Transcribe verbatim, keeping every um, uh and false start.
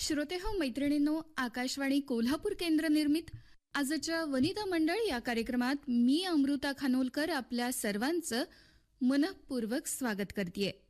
श्रोते हो मैत्रिणींनो, आकाशवाणी कोल्हापूर केंद्र निर्मित आजच्या वनिता मंडळ या कार्यक्रमात मी अमृता खानोलकर आपल्या सर्वांचं मनःपूर्वक स्वागत करतेय.